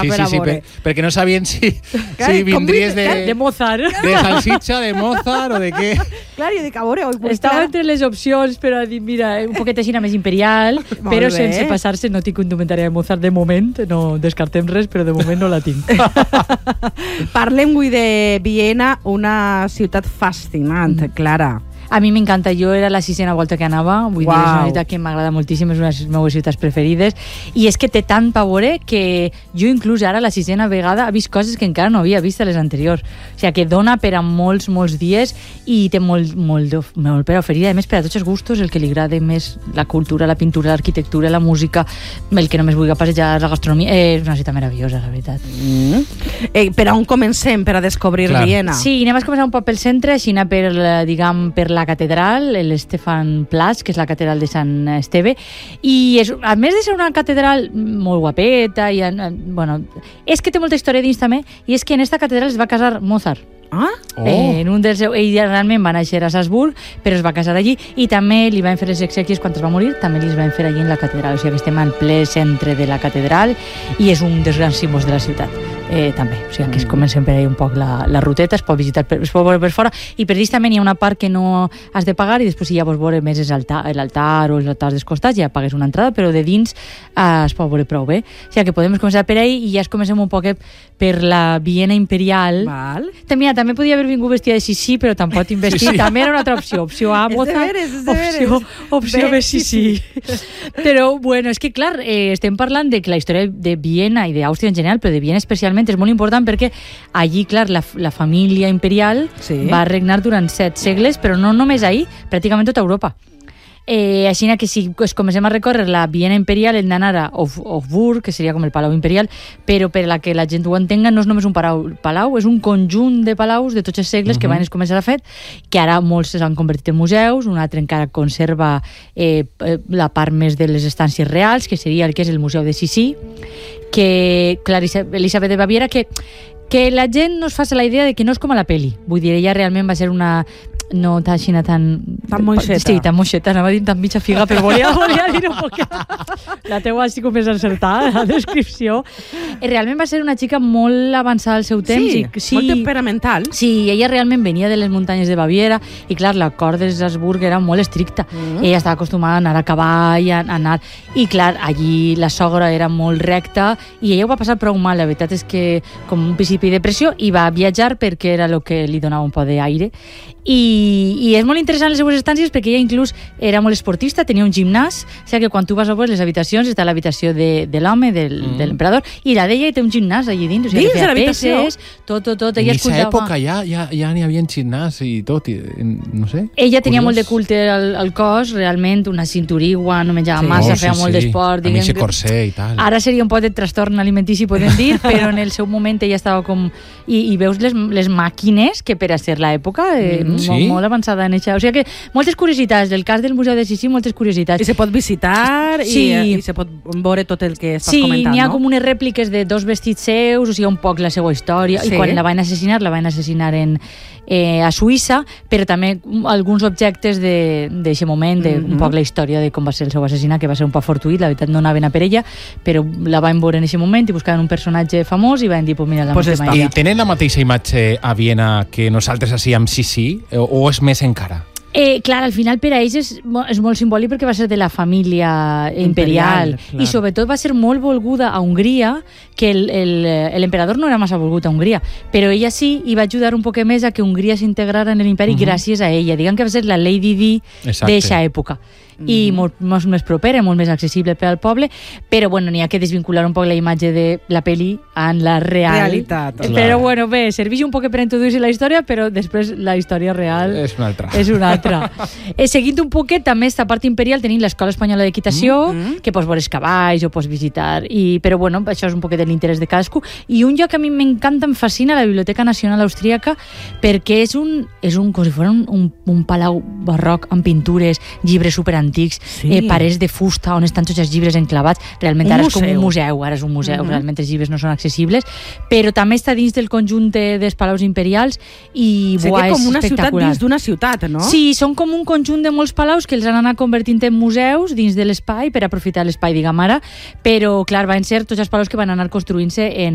per a veure. Perquè no sabien si vindries de Mozart. De salsitxa, de Mozart o de què. Clar, jo dic, a veure... Estava entre les opcions, però dic, mira, un poquet així més imperial, però sense passar-se, no tinc un documentari de Mozart de moment, no descartem res, però de moment no la tinc. Parlem avui de Viena, una ciutat fascinant, Clara. A mi m'encanta, jo era la 6ª volta que anava, vull dir, és una ciutat que m'agrada moltíssim, és una de les meves ciutats preferides, i és que té tant per veure que jo inclús ara la 6ª vegada he vist coses que encara no havia vist a les anteriors, o sigui que dona per a molts dies i té molt per a oferir, a més per a tots els gustos, el que li agrada més la cultura, la pintura, l'arquitectura, la música, el que només vulgui passejar la gastronomia, és una ciutat meravellosa, la veritat. Per on comencem per a descobrir Viena? Sí, anem a començar un poc pel centre, així per la catedral, l'Stephanplatz, que és la catedral de Sant Esteve, i a més de ser una catedral molt guapeta, és que té molta història dins també, i és que en esta catedral es va casar Mozart. Ell realment va néixer a Salzburg, però es va casar allí, i també li van fer les exèquies quan es va morir, també li van fer allí en la catedral, o sigui que estem al ple centre de la catedral i és un dels grans símbols de la ciutat. També, o sigui que es comencen per ahí un poc la ruteta, es pot visitar, es pot veure per fora, i per dins també hi ha una part que no has de pagar i després si ja vols veure més l'altar o els altars dels costats ja pagues una entrada, però de dins es pot veure prou bé, o sigui que podem començar per ahí i ja es comencem un poc per la Viena imperial. També podia haver vingut vestida de Sissi, però tampoc tinc vestit, també era una altra opció A, Mozart, opció B, Sissi. Però bueno, és que clar, estem parlant de que la història de Viena i d'Àustria en general, però de Viena especialment és molt important perquè allí, clar, la família imperial va regnar durant 7 segles, però no només ahí, pràcticament tota Europa. Així que si comencem a recórrer la Viena imperial hem d'anar a Hofburg, que seria com el Palau Imperial, però per a que la gent ho entenga no és només un palau, és un conjunt de palaus de tots els segles que van començar a fer, que ara molts s'han convertit en museus, un altre encara conserva la part més de les estàncies reals, que seria el que és el Museu de Sissi, que Elisabet de Baviera, que la gent no es faci la idea de que no és com a la peli, vull dir, ella realment va ser una... no tan moixeta. Sí, tan moixeta, anava a dir tan mitja figa, però volia dir un poquet. La teua sí que més encertada, la descripció. Realment va ser una xica molt avançada al seu temps. Sí, molt temperamental. Sí, ella realment venia de les muntanyes de Baviera i, clar, la cort de Salzburg era molt estricta. Ella estava acostumada a anar a cavall, a anar... I, clar, allí la sogra era molt recta i ella ho va passar prou mal. La veritat és que, com un principi de depressió, i va viatjar perquè era el que li donava un poc d'aire. I és molt interessant les seues estàncies perquè ella inclús era molt esportista, tenia un gimnàs, o sigui que quan tu vas a veure les habitacions està l'habitació de l'home, de l'emperador, i la d'ella té un gimnàs allà dins, o sigui, dins de l'habitació? Tot. En aquesta època ja n'hi havia gimnàs i tot, no sé. Ella tenia molt de culte al cos, realment, una cinturigua, no menjava massa, feia molt d'esport. A mi se corsé i tal. Ara seria un pot de trastorn alimentici, podem dir, però en el seu moment ella estava com... I veus les màquines que per a ser l'època... molt avançada en això. O sigui que moltes curiositats, del cas del Museu de Sissi, moltes curiositats. I se pot visitar i se pot veure tot el que estàs comentant, no? Sí, n'hi ha com unes rèpliques de 2 vestits seus, o sigui, un poc la seva història, i quan la van assassinar a Suïssa, però també alguns objectes d'aquest moment, un poc la història de com va ser el seu assassinat, que va ser un poc fortuït, la veritat no anaven a per ella, però la van veure en aquest moment i buscaven un personatge famós i van dir, mira, la matem a ella. I tenen la mateixa imatge a Viena que nosaltres hacíem Sissi, o és més encara? Clar, al final per a ells és molt simbòlic perquè va ser de la família imperial i sobretot va ser molt volguda a Hongria, que l'emperador no era massa volgut a Hongria, però ella sí, i va ajudar un poc més a que Hongria s'integrara en l'imperi gràcies a ella. Diguem que va ser la Lady Di d'eixa època. I molt més propera, molt més accessible per al poble, però bueno, n'hi ha que desvincular un poc la imatge de la pel·li en la realitat. Però bueno, bé, serveix un poc per introduir la història, però després la història real és una altra. Seguint un poquet, també esta part imperial tenim l'Escola Espanyola d'Equitació, que pots veure els cavalls o pots visitar, però bueno, això és un poquet de l'interès de cadascú. I un lloc que a mi m'encanta, em fascina, la Biblioteca Nacional Austríaca, perquè és com si fos un palau barroc amb pintures, llibres superantics, parets de fusta on estan tots els llibres enclavats. Realment ara és com un museu, realment els llibres no són accessibles, però també està dins del conjunt dels palaus imperials i és com una espectacular. Ciutat dins d'una ciutat, no? Sí, són com un conjunt de molts palaus que els han anat convertint en museus dins de l'espai per aprofitar l'espai, diguem ara, però clar, van ser tots els palaus que van anar construint-se en